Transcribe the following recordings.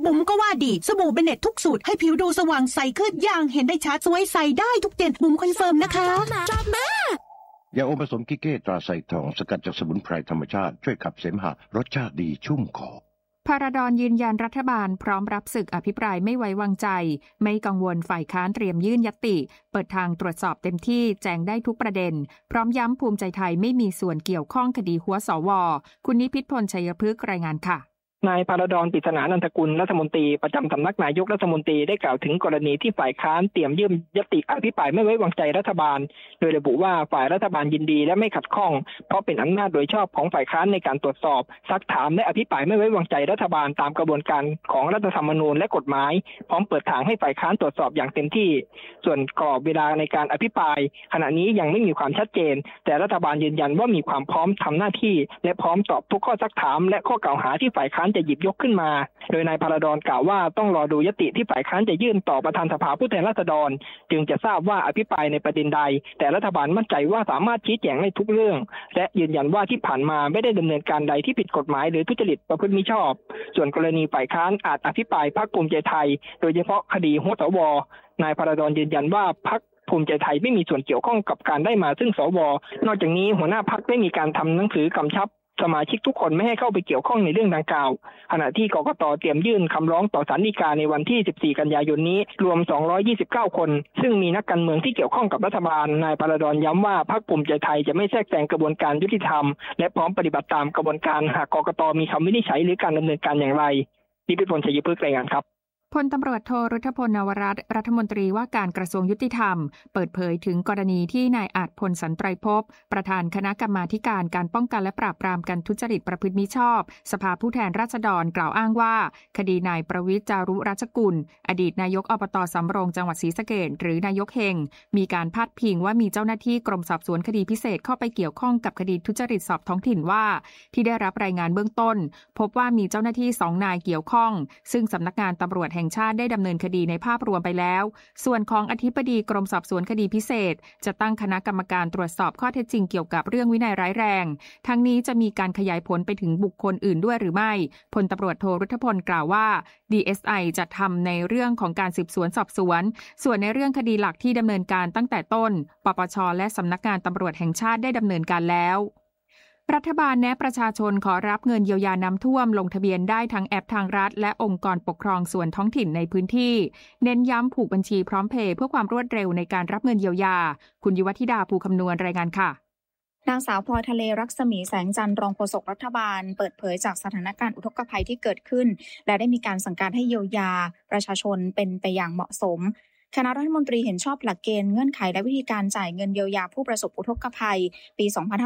บุ๋มก็ว่าดีสบู่เบเน็ตทุกสูตรให้ผิวดูสว่างใสขึ้นอย่างเห็นได้ชัดสวยใสได้ทุกเดือนบุ๋มคอนเฟิร์มนะคะยาอมผสมกิเก้ตราไซทองสกัดจากสมุนไพรธรรมชาติช่วยขับเสมหะรสชาติดีชุ่มคอพาราดอนยืนยันรัฐบาลพร้อมรับศึกอภิปรายไม่ไว้วางใจไม่กังวลฝ่ายค้านเตรียมยื่นญัตติเปิดทางตรวจสอบเต็มที่แจงได้ทุกประเด็นพร้อมย้ำภูมิใจไทยไม่มีส่วนเกี่ยวข้องคดีหัวสว.คุณนิพิษพลชัยพฤกษ์รายงานค่ะนายพาราดอน ปริศนานันทกุลรัฐมนตรีประจำสำนักนายกรัฐมนตรีได้กล่าวถึงกรณีที่ฝ่ายค้านเตรียมยื่นญัตติอภิปรายไม่ไว้วางใจรัฐบาลโดยระบุว่าฝ่ายรัฐบาลยินดีและไม่ขัดข้องเพราะเป็นอำนาจโดยชอบของฝ่ายค้านในการตรวจสอบซักถามและอภิปรายไม่ไว้วางใจรัฐบาลตามกระบวนการของรัฐธรรมนูญและกฎหมายพร้อมเปิดทางให้ฝ่ายค้านตรวจสอบอย่างเต็มที่ส่วนกรอบเวลาในการอภิปรายขณะนี้ยังไม่มีความชัดเจนแต่รัฐบาลยืนยันว่ามีความพร้อมทำหน้าที่และพร้อมตอบทุกข้อซักถามและข้อกล่าวหาที่ฝ่ายค้านจะหยิบยกขึ้นมาโดยนายพาราดอนกล่าวว่าต้องรอดูญัตติที่ฝ่ายค้านจะยื่นต่อประธานสภาผู้แทนราษฎรจึงจะทราบว่าอภิปรายในประเด็นใดแต่รัฐบาลมั่นใจว่าสามารถชี้แจงในทุกเรื่องและยืนยันว่าที่ผ่านมาไม่ได้ดำเนินการใดที่ผิดกฎหมายหรือทุจริตประพฤติมิชอบส่วนกรณีฝ่ายค้านอาจอภิปรายพรรคภูมิใจไทยโดยเฉพาะคดีหัวสวนายพาราดอนยืนยันว่าพรรคภูมิใจไทยไม่มีส่วนเกี่ยวข้องกับการได้มาซึ่งสวนอกจากนี้หัวหน้าพรรคได้มีการทำหนังสือกำชับสมาชิกทุกคนไม่ให้เข้าไปเกี่ยวข้องในเรื่องดังกล่าวขณะที่กกต.เตรียมยื่นคำร้องต่อศาลฎีกาในวันที่14กันยายนนี้รวม229คนซึ่งมีนักการเมืองที่เกี่ยวข้องกับรัฐบาลนายพาราดอนย้ำว่าพรรคภูมิใจไทยจะไม่แทรกแซงกระบวนการยุติธรรมและพร้อมปฏิบัติตามกระบวนการหากกกต.มีคำวินิจฉัยหรือการดำเนินการอย่างไรนิพิษพลชัยพฤกษ์รายงานครับพลตำรวจโทรุทพล นวรัตน์รัฐมนตรีว่าการกระทรวงยุติธรรมเปิดเผยถึงกรณีที่นายอาจพลสันไตรภพประธานคณะกรรมาธิการการป้องกันและปราบปรามการทุจริตประพฤติมิชอบสภาผู้แทนราษฎรกล่าวอ้างว่าคดีนายประวิตร จารุราชกุลอดีตนายกอบต.สำโรงจังหวัดศรีสะเกษหรือนายกเฮงมีการพาดพิงว่ามีเจ้าหน้าที่กรมสอบสวนคดีพิเศษเข้าไปเกี่ยวข้องกับคดีทุจริตสอบท้องถิ่นว่าที่ได้รับรายงานเบื้องต้นพบว่ามีเจ้าหน้าที่2 นายเกี่ยวข้องซึ่งสำนักงานตำรวจแห่งชาติได้ดำเนินคดีในภาพรวมไปแล้วส่วนของอธิบดีกรมสอบสวนคดีพิเศษจะตั้งคณะกรรมการตรวจสอบข้อเท็จจริงเกี่ยวกับเรื่องวินัยร้ายแรงทั้งนี้จะมีการขยายผลไปถึงบุคคลอื่นด้วยหรือไม่พลตำรวจโทรุทพลกล่าวว่า DSI จะทำในเรื่องของการสืบสวนสอบสวนส่วนในเรื่องคดีหลักที่ดำเนินการตั้งแต่ต้นปปช.และสำนักงานตำรวจแห่งชาติได้ดำเนินการแล้วรัฐบาลแนะประชาชนขอรับเงินเยียวยาน้ำท่วมลงทะเบียนได้ทั้งแอปทางรัฐและองค์กรปกครองส่วนท้องถิ่นในพื้นที่เน้นย้ำผูกบัญชีพร้อมเพย์เพื่อความรวดเร็วในการรับเงินเยียวยาคุณยุวธิดาภูคำนวณรายงานค่ะนางสาวพลอยทะเลรักษมีแสงจันทร์รองโฆษกรัฐบาลเปิดเผยจากสถานการณ์อุทกภัยที่เกิดขึ้นและได้มีการสั่งการให้เยียวยาประชาชนเป็นไปอย่างเหมาะสมคณะรัฐมนตรีเห็นชอบหลักเกณฑ์เงื่อนไขและวิธีการจ่ายเงินเยียวยาผู้ประสบอุทกภัยปี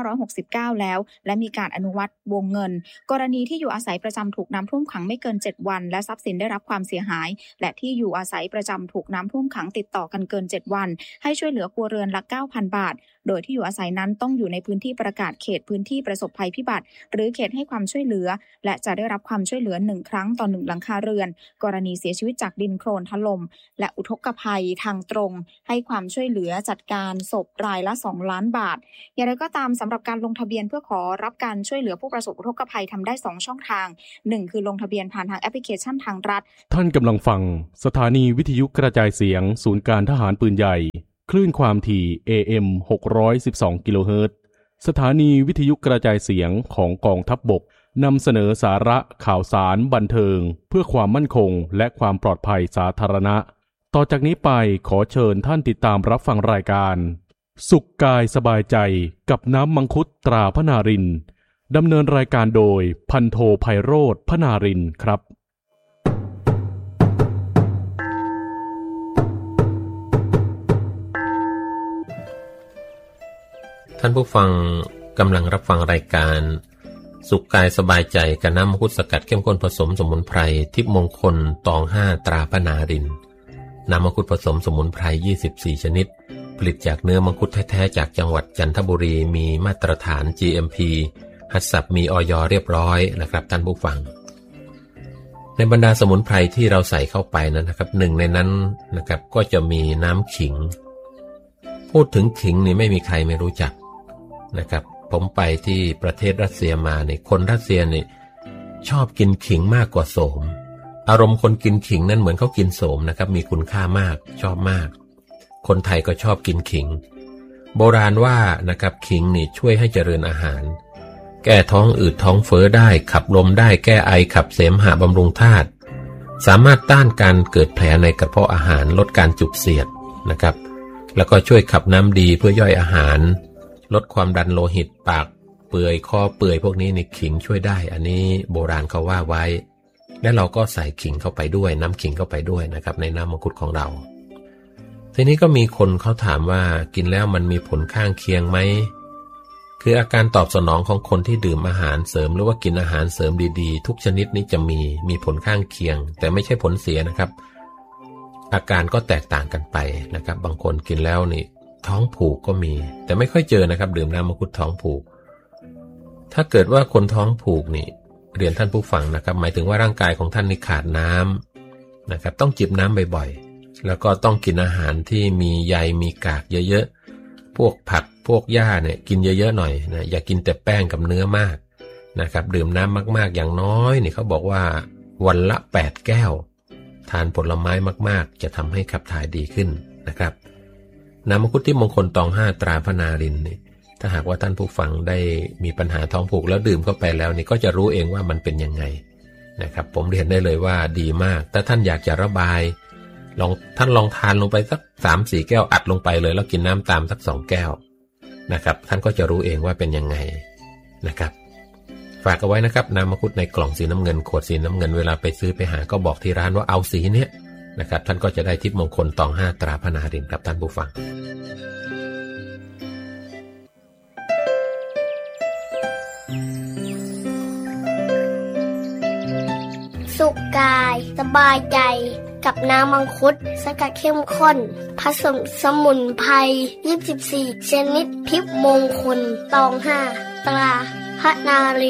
2569 แล้วและมีการอนุมัติวงเงินกรณีที่อยู่อาศัยประจำถูกน้ำท่วมขังไม่เกิน7วันและทรัพย์สินได้รับความเสียหายและที่อยู่อาศัยประจำถูกน้ำท่วมขังติดต่อกันเกิน7วันให้ช่วยเหลือครัวเรือนละ 9,000 บาทโดยที่อยู่อาศัยนั้นต้องอยู่ในพื้นที่ประกาศเขตพื้นที่ประสบภัยพิบัติหรือเขตให้ความช่วยเหลือและจะได้รับความช่วยเหลือ1ครั้งต่อ1หลังคาเรือนกรณีเสียชีวิตจากดินโคลนถล่มและอุทกภัยทางตรงให้ความช่วยเหลือจัดการศพรายละ2 ล้านบาทอย่างไรก็ตามสำหรับการลงทะเบียนเพื่อขอรับการช่วยเหลือผู้ประสบอุทกภัยทำได้2ช่องทาง1คือลงทะเบียนผ่านทางแอปพลิเคชันทางรัฐท่านกำลังฟังสถานีวิทยุกระจายเสียงศูนย์การทหารปืนใหญ่คลื่นความถี่ AM 612 กิโลเฮิรตซ์สถานีวิทยุกระจายเสียงของกองทัพบกนำเสนอสาระข่าวสารบันเทิงเพื่อความมั่นคงและความปลอดภัยสาธารณะต่อจากนี้ไปขอเชิญท่านติดตามรับฟังรายการสุขกายสบายใจกับน้ำมังคุดตราพนารินดำเนินรายการโดยพันโทไพโรจน์พนารินครับท่านผู้ฟังกำลังรับฟังรายการสุขกายสบายใจกับน้ำมังคุดสกัดเข้มข้นผสมสมุนไพรทิพย์มงคลตอง5ตราพนารินน้ำมังคุดผสมสมุนไพร24ชนิดผลิตจากเนื้อมังคุดแท้ๆจากจังหวัดจันทบุรีมีมาตรฐาน GMP หัสสับมีอย.เรียบร้อยนะครับท่านผู้ฟังในบรรดาสมุนไพรที่เราใส่เข้าไปนะครับหนึ่งในนั้นนะครับก็จะมีน้ำขิงพูดถึงขิงนี่ไม่มีใครไม่รู้จักนะครับผมไปที่ประเทศรัสเซียมาเนี่ยคนรัสเซียนี่ชอบกินขิงมากกว่าโสมออารมณ์คนกินขิงนั่นเหมือนเขากินโสมนะครับมีคุณค่ามากชอบมากคนไทยก็ชอบกินขิงโบราณว่านะครับขิงนี่ช่วยให้เจริญอาหารแก้ท้องอืดท้องเฟ้อได้ขับลมได้แก้ไอขับเสมหะบำรุงธาตุสามารถต้านการเกิดแผลในกระเพาะอาหารลดการจุกเสียดนะครับแล้วก็ช่วยขับน้ำดีเพื่อย่อยอาหารลดความดันโลหิตปากเปื่อยคอเปื่อยพวกนี้นี่ขิงช่วยได้อันนี้โบราณเขาว่าไว้และเราก็ใส่ขิงเข้าไปด้วยน้ำขิงเข้าไปด้วยนะครับในน้ำมังคุดของเราทีนี้ก็มีคนเขาถามว่ากินแล้วมันมีผลข้างเคียงไหมคืออาการตอบสนองของคนที่ดื่มอาหารเสริมหรือว่ากินอาหารเสริมดีๆทุกชนิดนี้จะมีผลข้างเคียงแต่ไม่ใช่ผลเสียนะครับอาการก็แตกต่างกันไปนะครับบางคนกินแล้วนี่ท้องผูกก็มีแต่ไม่ค่อยเจอนะครับดื่มน้ำมังคุดท้องผูกถ้าเกิดว่าคนท้องผูกนี่เรียนท่านผู้ฟังนะครับหมายถึงว่าร่างกายของท่านนี่ขาดน้ำนะครับต้องจิบน้ำบ่อยๆแล้วก็ต้องกินอาหารที่มีใยมีกากเยอะๆพวกผักพวกหญ้าเนี่ยกินเยอะๆหน่อยนะอย่ากินแต่แป้งกับเนื้อมากนะครับดื่มน้ำมากๆอย่างน้อยนี่เขาบอกว่าวันละ8 แก้วทานผลไม้มากๆจะทำให้ขับถ่ายดีขึ้นนะครับน้ำมังคุดที่มงคลตอง5ตราพนารินนี่ถ้าหากว่าท่านผู้ฟังได้มีปัญหาท้องผูกแล้วดื่มเข้าไปแล้วนี่ก็จะรู้เองว่ามันเป็นยังไงนะครับผมเรียนได้เลยว่าดีมากถ้าท่านอยากจะระบายท่านลองทานลงไปสัก 3-4 แก้วอัดลงไปเลยแล้วกินน้ำตามสัก2 แก้วนะครับท่านก็จะรู้เองว่าเป็นยังไงนะครับฝากเอาไว้นะครับน้ำมังคุดในกล่องสีน้ำเงินขวดสีน้ำเงินเวลาไปซื้อไปหาก็บอกที่ร้านว่าเอาสีเนี้ยนะครับท่านก็จะได้ทิพย์มงคลตอง5ตราพนารินครับท่านผู้ฟังสุขกายสบายใจกับน้ำมังคุดสกัดเข้มข้นผสมสมุนไพร24 ชนิดทิพย์มงคลตอง5ตราพนาริน